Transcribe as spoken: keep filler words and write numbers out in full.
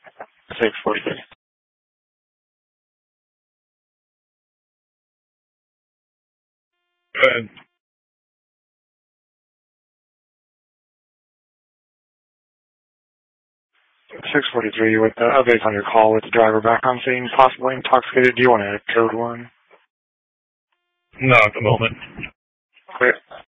six forty-three. Go ahead. six forty-three, with the updates on your call with the driver back on scene, possibly intoxicated. Do you want to code one? No, at the moment. Clear.